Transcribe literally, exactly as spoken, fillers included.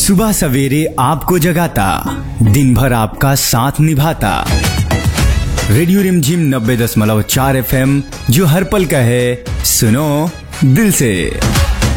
सुबह सवेरे आपको जगाता, दिन भर आपका साथ निभाता। रेडियो रिमझिम नब्बे दशमलव चार एफ एम, जो हर पल का है, सुनो दिल से।